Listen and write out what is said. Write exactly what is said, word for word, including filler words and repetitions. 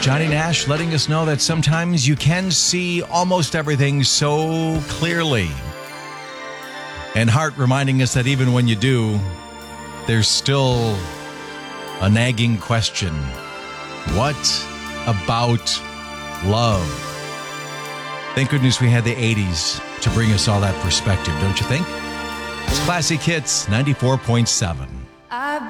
Johnny Nash letting us know that sometimes you can see almost everything so clearly. And Hart reminding us that even when you do, there's still a nagging question. What about love? Thank goodness we had the eighties to bring us all that perspective, don't you think? It's Classic Hits ninety-four point seven.